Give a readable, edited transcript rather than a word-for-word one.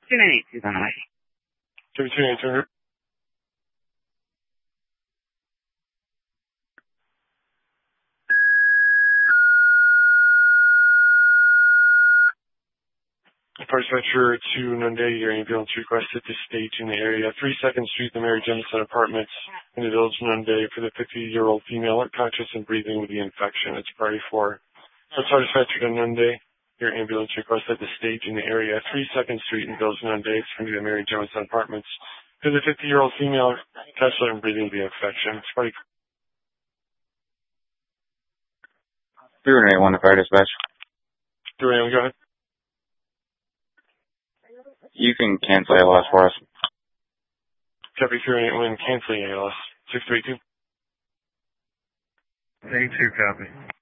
298, on the way. 298, First Venture to Nunde, your ambulance requested to stage in the area. 32nd Street, the Mary Jemison Apartments in the village of Nunde for the 50-year-old female unconscious and breathing with the infection. It's priority 4. First Venture to Nunde, your ambulance requested to stage in the area. 32nd Street in the village of Nunde, it's going to be the Mary Jemison Apartments for the 50-year-old female unconscious and breathing with the infection. It's priority 381 to fire dispatch. 381, go ahead. You can cancel ALS for us. Copy 381, canceling ALS. 632. 82, copy.